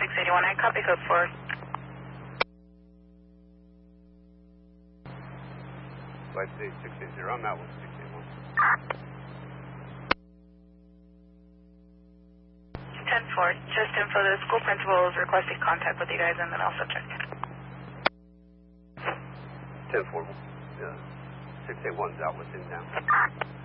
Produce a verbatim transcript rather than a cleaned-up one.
six eighty-one, I copy code four. Flight state six eighty, I'm out with six eighty-one. ten four, just info, the school principal is requesting contact with you guys and then I'll subject. ten four, uh, six eighty-one's out with him now.